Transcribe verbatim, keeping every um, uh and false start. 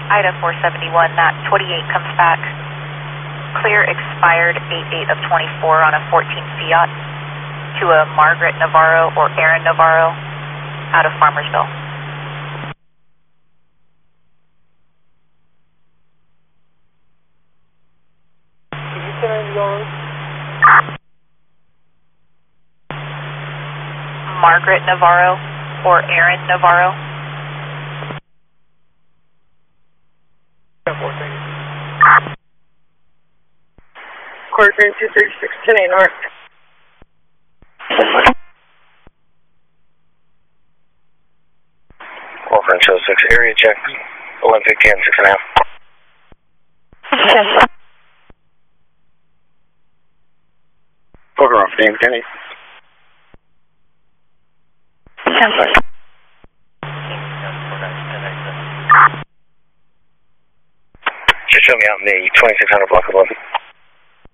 Ida four seventy-one, Mac twenty-eight comes back. Clear expired eight eight of twenty-four on a fourteen Fiat to a Margaret Navarro or Aaron Navarro out of Farmersville. Did you say anything going? Margaret Navarro or Aaron Navarro. Quarter train two thirty-six, ten A North. Wolfram two oh six, area check, Olympic ten, six and a half. Over off name, Kenny. Just show me out in the twenty-six hundred block of eleven.